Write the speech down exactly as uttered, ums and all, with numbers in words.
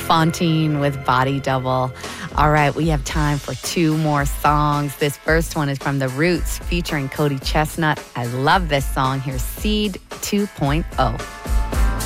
Fontaine with Body Double. All right, we have time for two more songs. This first one is from The Roots featuring Cody Chestnut. I love this song. Here's Seed two point oh.